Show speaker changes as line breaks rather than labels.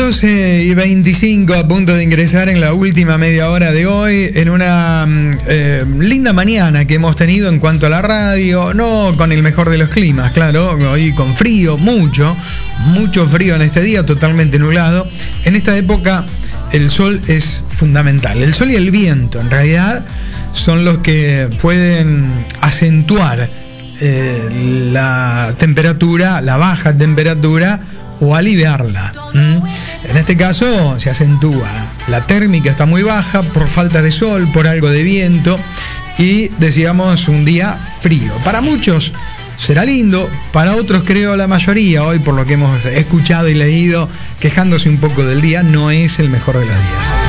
12:25, a punto de ingresar en la última media hora de hoy, en una linda mañana que hemos tenido en cuanto a la radio, no con el mejor de los climas, claro, hoy con frío, mucho frío en este día, totalmente nublado. En esta época el sol es fundamental, el sol y el viento en realidad son los que pueden acentuar la temperatura, la baja temperatura, o aliviarla. En este caso se acentúa. La térmica está muy baja por falta de sol, por algo de viento y decíamos un día frío. Para muchos será lindo, para otros, creo la mayoría, hoy por lo que hemos escuchado y leído, quejándose un poco del día, no es el mejor de los días.